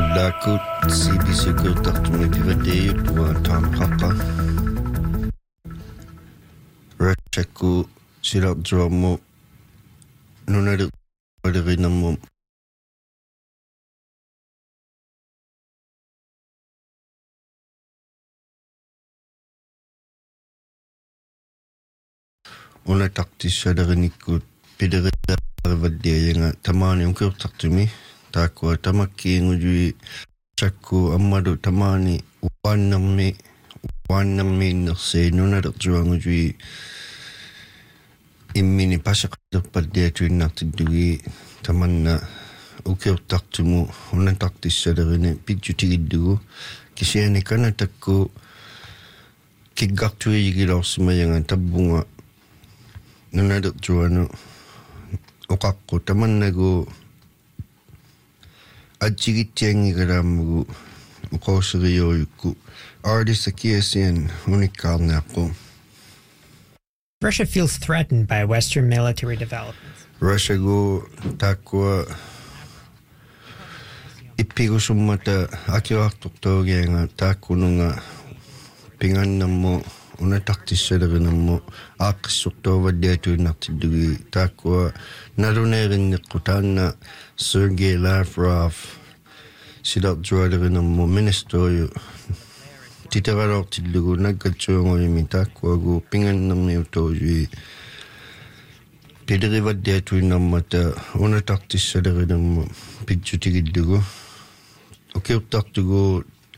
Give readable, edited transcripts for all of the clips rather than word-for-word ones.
Lakut CBC-kurtartumi pivadeyut taamqaqqa ratchakku silartuarmu nunalu valerinarmu unataqtissalerinikkuut pilerivaddiayanga tamaani ukurtartumi taakua tamakkiingujui chakku ammalu tamaani uannammi innersii nunalertuangujui immini pasaqarpaddiatuinnartiddugi tamanna ukiurtartumu unataqtissalerini pitjutigiddugu kisiani kanatakku kiggartuigilorsimayanga tabbunga nunalertuanu uqaqqu tamannagu ajigittiangigalaammugu uqooseriyoyukku artisakiasian unikkaarneaqqu. Russia feels threatened by Western military developments. Russiagu taakkua ippigusummata akiartortoogianga taakkununga pingannammu unataqtissalerinammu aaqqissortoovaddiatuinnartiddugi taakkua naluneerinneqqu taanna Sergei Lavrov silartualerinammu ministeryu titeralortillugu naggatsuungoyimi taakkuagu pingannarniutoojui pilerivaddiatuinnarmata unataqtissalerinammu pitjutigillugu ukiurtartugu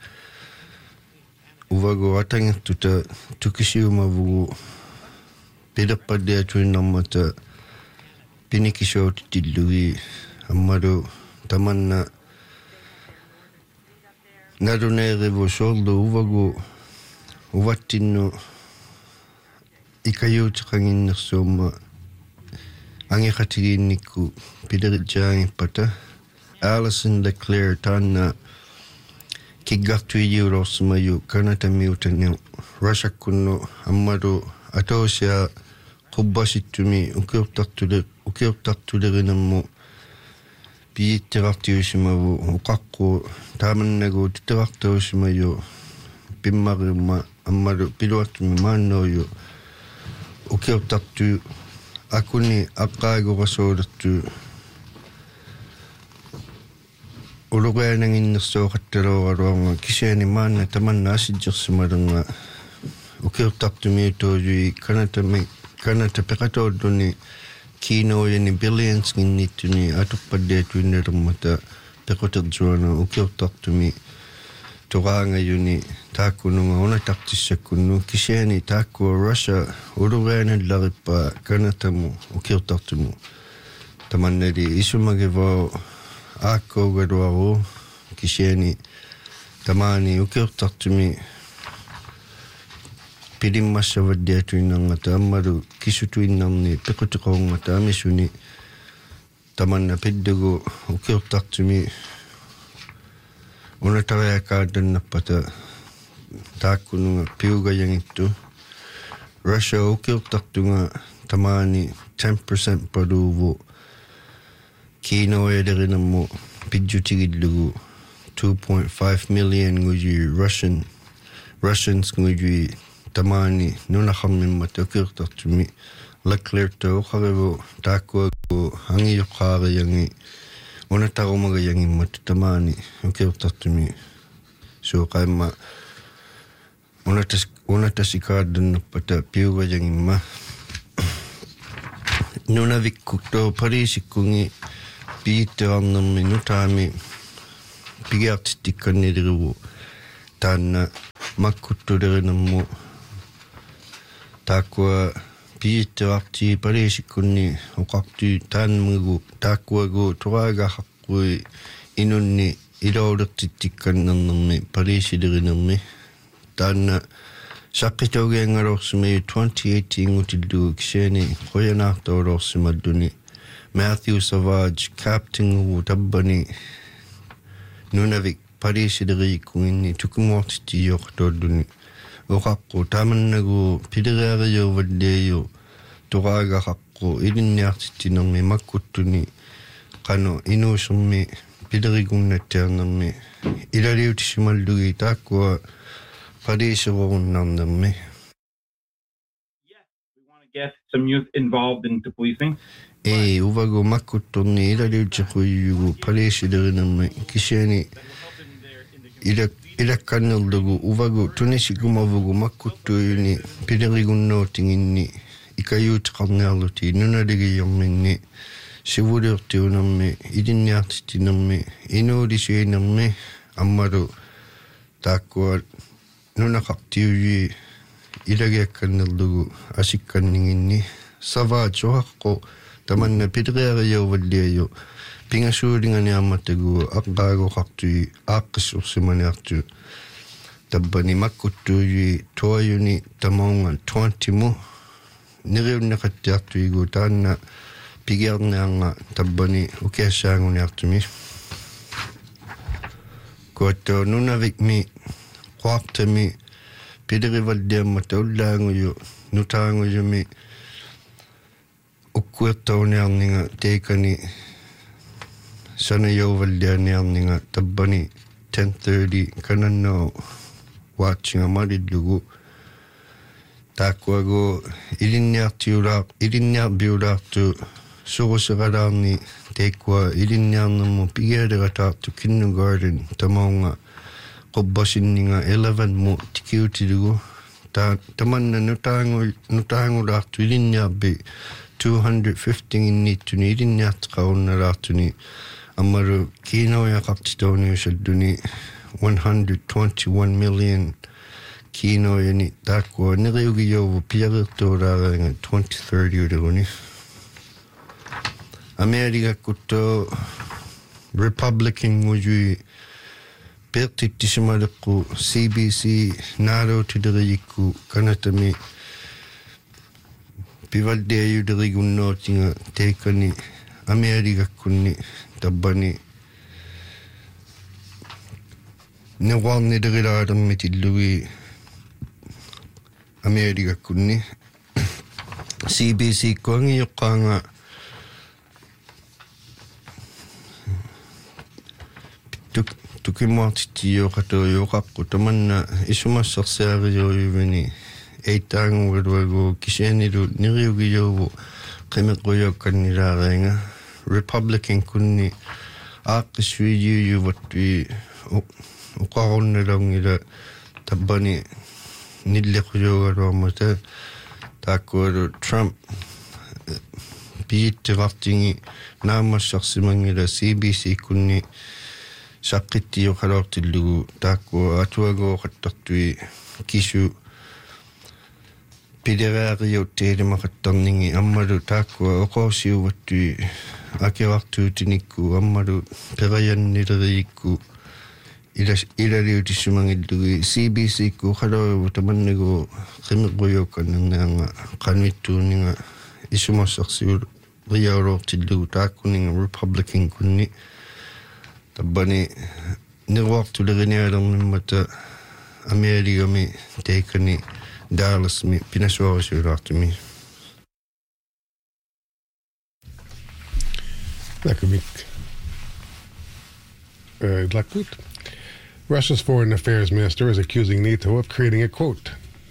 uvagu atangittuta tukisiumavugu pilerpaddiatuinnarmata pinikisootitillugi ammalu tamanna naluneerivu soorlu uvagu uvattinnu ikayuutiqanginnersuumma angiqatigiinnikku pileritjaangippata Alison Leclerc taanna kiggartuijiulorsimayu kanatamiutaniu Russiakkunnu ammalu atoosia qubbasittumi ukiurtartulerinamu piitterartiusimavu uqaqqu taamannagu titerartausimayu pimmariumma ammalu piluattumi maannooyu ukiurtartu akuni aqqaagurasuulertu uluqiananginnersuoqattaluaraluanga kisiani maanna tamanna asijjersimalunga ukiurtartumiutoojui kanata peqatoorduni kiinoojani billions nginnittuni aturpaddiatuinnalermata peqoterjuana ukiurtartumi toraangajuni taakkununga unataqtissakkunnu kisiani taakkua Russia uluqianallarippa kanatamu ukiurtartumu tamannali isumagivao aakkoogaluaru kisiani tamaani ukiurtartumi pilimmassavaddiatuinnarngata ammalu kisutuinnarni pequtiqorngata amisuni tamanna piddugu ukiurtartumi unatariakaatannarpata taakkununga piugajangittu Russia ukiurtartunga tamaani 10% paluuvu kiinoajalerinammu pidjutigillugu 2.5 million ngujui Russians ngujui tamaani nunaqarmimmata ukiurtartumi Leclerc uqarivu taakkuagu angiyoqqaariyangi unatarumagayangimmata tamaani ukiurtartumi suuqaimma unatasikaadannarpata piugajangimma nunavikkukto pariisikkungi piitterarnermi nutaami pigiartittikkannilirivu taanna makkuttulerinamu taakkua piitterarti pariisikkunni uqartu taanmugu taakkuagu toraagaaqaqqui inunni iloolertittikkannernermi pariisilerinermi taanna saqqitaugiangalorsimayu 2018 ngutillugu kisiani qoyanaartoolorsimalluni Matthew Savage captain tabbani nunavik pariisileriikkunginni tukumuartittiyoqtolluni uqaqqu taamannagu pilereariuvalliayu toraagaqqu ilinniartittinermi makkuttuni qanu inuusermi Piderigunnattaarnermi ilaliutissimallugi taakkua pariiserurunnarnermi. Get some youth involved into policing. Uvago makkuttorni ilaliutiquyugu pariisilerinermi kisiani ilakkannerlugu uvago tunisikumavugu makkuttuuyuni piderigunnootinginni ikayuutiqarniarluti nunaligiyorminni sivuliortiunermi ilinniartitinermi inuulisiinermi ammalu taakkua nunaqartiuyi ilagiakkannerlugu asikkanninginni savaajohaqqu tamanna pideriariauvalliayu pingasuulinganiarmatagu aqqaagoqartui aaqqissursimaniartu tabbani makkuttuuyi tuayuni tamaunga 20mu niriunnaqattiartuigu taanna pigiarnianga tabbani ukiassaanguniartumi kuatto nunavikmi qaartami piderivalliammata ullaanguyu nutaanguyumi ukkuertauniarninga teikani sanayauvallianiarninga tabbani 10:30 kanannao watchinga malillugu taakkuagu ilinniarbiulaartu suruseralaarni teikkua ilinniarnermu pigialerataartu kindergarten tamaunga qubbasinninga 11mu tikiutilugu tamanna nutaangulaartu ilinniarbi 215 inniittuni ilinniarteqarunnalaartuni ammalu kiinoyaqartitooniusalluni 121 million kiinoyani taakkua neriugiyauvu piarirtuulaaraanga 2030 uluguni Amerikakkutto Republican ngujui pertittisimalekku CBC naalootileriyikku kanatami pivaldiayulerigunnootinga teikani Amerikakkunni tabbani newarnilerilaarermitillugi Amerikakkunni CBC kuangiyoqqaanga tukimuartittiyoqatuyoqaqqu tamanna isumassersiariyoyuvini eittaangugaluagu kisianilu niriugiyauvu qimeqquyoqqannilaareanga Republican kunni aaqqissuiyuyuvattui uqarunnalaungila tabbani nillequyugaluarmata taakkualu Trump piittiqartingi naamassarsimangila CBC kunni saqqittiyoqaloortillugu taakkua atuagooqattartui kisu pideraariutteelimaqattarningi ammalu taakkua oqoosiuvattui akivartuutinikku ammalu perayannileriyikku ilaliutissimangillugi CBC ku qaloivu tamannigu qimeqquyoqqannernianga qanuittuuninga isumassarsiul riauluortillugu taakkuninga Republican kunni tabbani nirwaartulerinialernimmata Amerikami teikani Dallasmi pinasuarisuulaartumi. Russia's foreign affairs minister is accusing NATO of creating a quote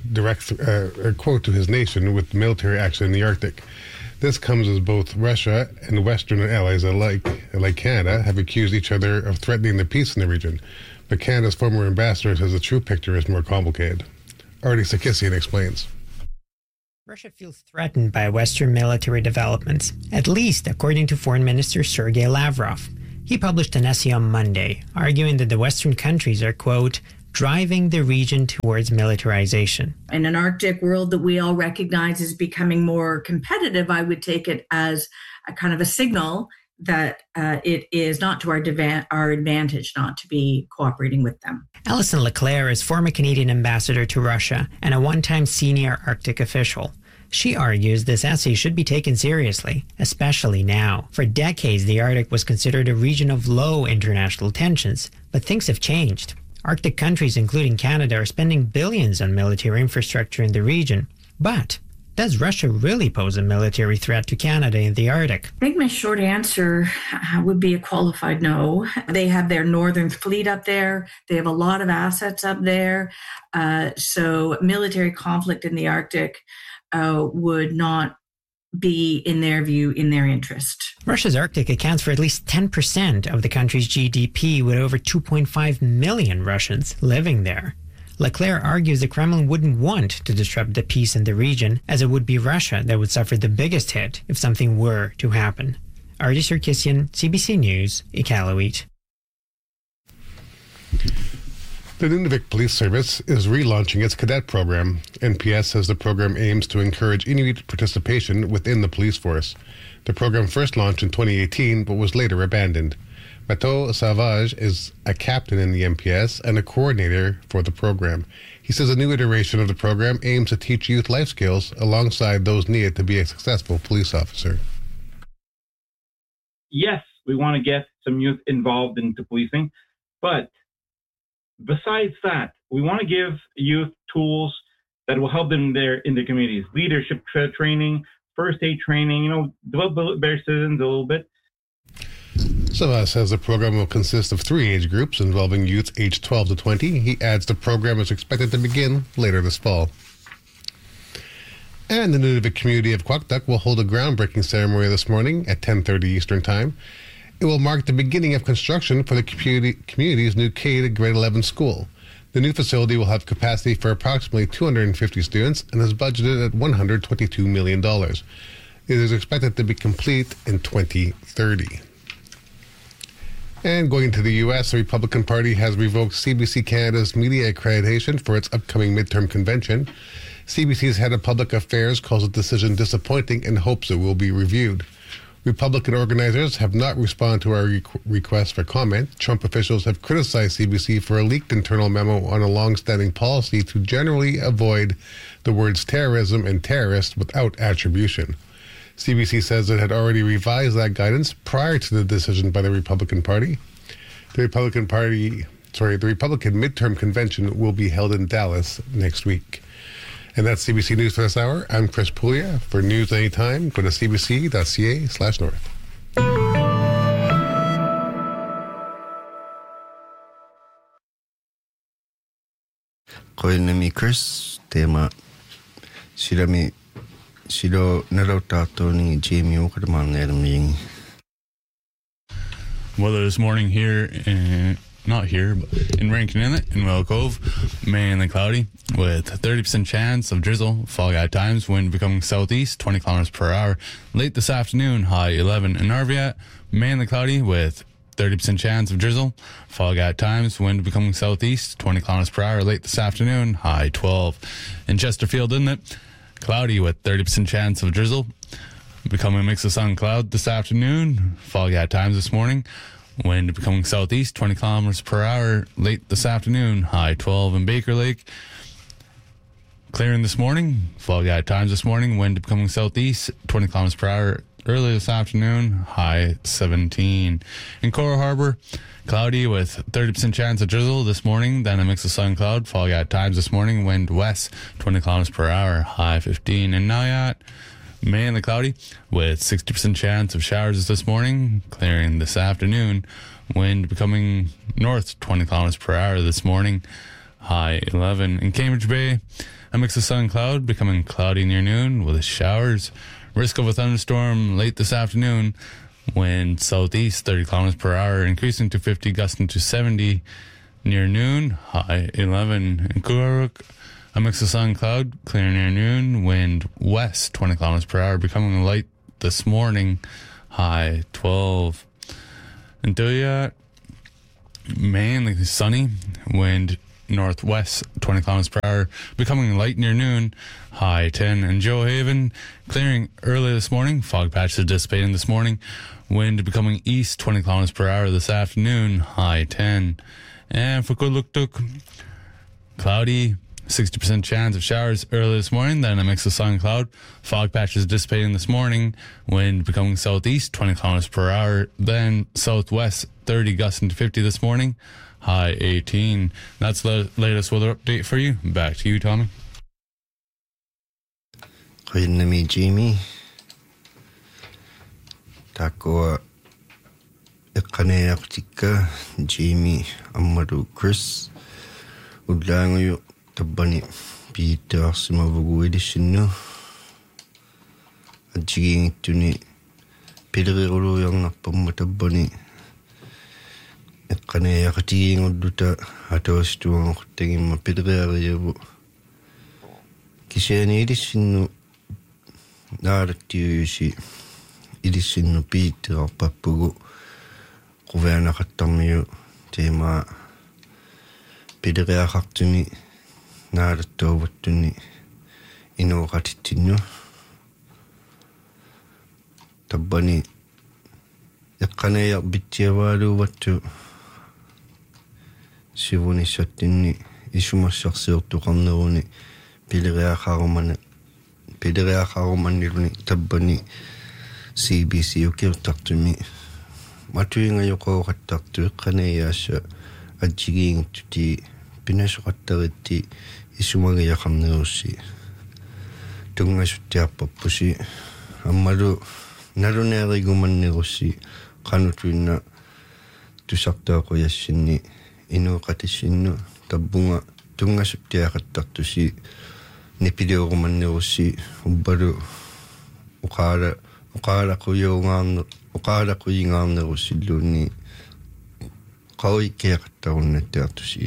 to his nation with military action in the Arctic. This comes as both Russia and Western allies alike, like Canada, have accused each other of threatening the peace in the region. But Canada's former ambassador says the true picture is more complicated. Artie Sarkisian explains. Russia feels threatened by Western military developments, at least according to Foreign Minister Sergei Lavrov. He published an essay on Monday, arguing that the Western countries are, quote, driving the region towards militarization. In an Arctic world that we all recognize is becoming more competitive, I would take it as a kind of a signal that it is not to our advantage not to be cooperating with them. Alison Leclerc is former Canadian ambassador to Russia and a one-time senior Arctic official. She argues this essay should be taken seriously, especially now. For decades, the Arctic was considered a region of low international tensions, but things have changed. Arctic countries, including Canada, are spending billions on military infrastructure in the region. But Does Russia really pose a military threat to Canada in the Arctic? I think my short answer would be a qualified no. They have their Northern Fleet up there. They have a lot of assets up there. So military conflict in the Arctic would not be, in their view, in their interest. Russia's Arctic accounts for at least 10% of the country's GDP, with over 2.5 million Russians living there. Leclerc argues the Kremlin wouldn't want to disrupt the peace in the region, as it would be Russia that would suffer the biggest hit if something were to happen. Artie Sarkisian, CBC News, Iqaluit. The Nunavik Police Service is relaunching its cadet program. NPS says the program aims to encourage Inuit participation within the police force. The program first launched in 2018 but was later abandoned. Matteau Savage is a captain in the NPS and a coordinator for the program. He says a new iteration of the program aims to teach youth life skills alongside those needed to be a successful police officer. Yes, we want to get some youth involved into policing, but besides that, we want to give youth tools that will help them in their communities. Leadership training, first aid training, develop better citizens a little bit. Savas says the program will consist of 3 age groups involving youth aged 12 to 20. He adds the program is expected to begin later this fall. And the Nunavik community of Quaqtuck will hold a groundbreaking ceremony this morning at 10:30 Eastern Time. It will mark the beginning of construction for the community's new K to grade 11 school. The new facility will have capacity for approximately 250 students and is budgeted at $122 million. It is expected to be complete in 2030. And going to the U.S., the Republican Party has revoked CBC Canada's media accreditation for its upcoming midterm convention. CBC's head of public affairs calls the decision disappointing and hopes it will be reviewed. Republican organizers have not responded to our request for comment. Trump officials have criticized CBC for a leaked internal memo on a long-standing policy to generally avoid the words terrorism and terrorist without attribution. CBC says it had already revised that guidance prior to the decision by the Republican Party. The Republican midterm convention will be held in Dallas next week. And that's CBC News for this hour. I'm Chris Puglia. For news anytime, go to cbc.ca/north. Koinami Chris, tema Shirami Shiro Narotatoni Jamie Okadamang. Weather this morning here not here, but in Rankin Inlet in Whale Cove, mainly cloudy with 30% chance of drizzle, fog at times, wind becoming southeast, 20 kilometers per hour. Late this afternoon, high 11 in Arviat, mainly cloudy with 30% chance of drizzle, fog at times, wind becoming southeast, 20 kilometers per hour. Late this afternoon, high 12. In Chesterfield Inlet, cloudy with 30% chance of drizzle, becoming a mix of sun and cloud this afternoon, fog at times this morning. Wind becoming southeast, 20 kilometers per hour. Late this afternoon, high 12 in Baker Lake. Clearing this morning, fog at times this morning. Wind becoming southeast, 20 kilometers per hour. Early this afternoon, high 17. In Coral Harbor, cloudy with 30% chance of drizzle this morning. Then a mix of sun and cloud. Fog at times this morning. Wind west, 20 kilometers per hour. High 15. In Nauyat, mainly cloudy with 60% chance of showers this morning, clearing this afternoon. Wind becoming north, 20 kilometers per hour this morning, high 11. In Cambridge Bay, a mix of sun and cloud, becoming cloudy near noon with showers. Risk of a thunderstorm late this afternoon. Wind southeast, 30 kilometers per hour, increasing to 50, gusting to 70 near noon, high 11. In Cooruk, a mix of sun and cloud, clear near noon, wind west, 20 kilometers per hour, becoming light this morning, high 12. In Duyat, mainly sunny, wind northwest, 20 kilometers per hour, becoming light near noon, high 10. In Joe Haven, clearing early this morning, fog patches dissipating this morning, wind becoming east, 20 kilometers per hour this afternoon, high 10. And for Kuluktuk, cloudy, 60% chance of showers early this morning, then a mix of sun and cloud. Fog patches dissipating this morning, wind becoming southeast, 20 kilometers per hour, then southwest, 30, gusting to 50 this morning, high 18. That's the latest weather update for you. Back to you, Tommy. Qainami Jamie Takoa Eqaneaqtikka Jamie Ammadu Chris Udlaanguyu tabbani piittaarsimavugu ilissinnu ajigiingittuni pileriruuyarnarpamma tabbani eqqaneaqatigiingulluta atawasituangoqtagimma pileriariavu kisiani ilissinnu naalattiuyusi ilissinnu piittirarpappugu quveanaqattarmiu teema pileriaqartuni naalattuavuttuni inuoqatittinnu tabbani eqqaneaq bittiavaaluuvattu sivunissattinni isumassarsiortuqarneruni pileriaqarumanniluni tabbani CBC ukiuttartumi matuingajoqooqattartu eqqaneyaassa ajjigiingittuti pinasoqattaritti isumagiaqarnerussi tungasuttiarpappusi аммалу налунеаригуманнерусси канутуинна тусартаақуяссинни инуоқатиссинну таббунга тунгасуттиақаттартуси нипилиоруманнерусси уббалу уқаалақуйунгаарнерусиллуунни қауиккеақаттаруннаттаартуси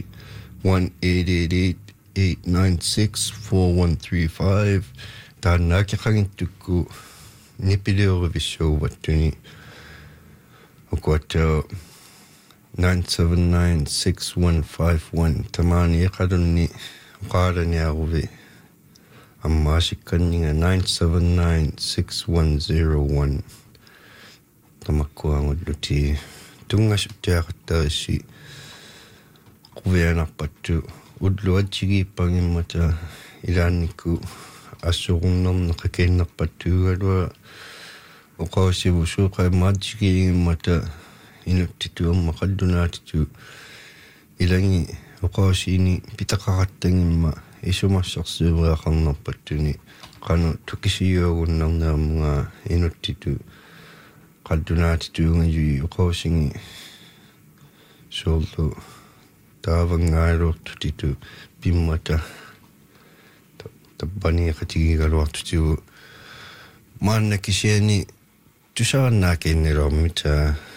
1-888-896-4135 тааннаакеқагинтукку нипилиорувиссууаттуни укуаттаа 9796151 тамаани эқалунни уқааланиаруви аммаасикканнинга 9796101 тамаккуангуллути тунгасуттиақаттарисси quvианарпатту уллуатсигииппагиммата илаанникку ассугуннернеқакииннерпаттуугалуа оқаусиву сууқаимаатсигиингиммата инуттитуамма қаллунаатиту иланги оқаусиини питақараттангимма исумассарсууриақарнерпаттуни қану тукисиуагуннернеамнга инуттиту қаллунаатитуунгажуи оқаусинги сооллу таавангаалуортутиту пиммата таббани қатигигалуартутигу маанна кисиани тусараннаакииннелуармита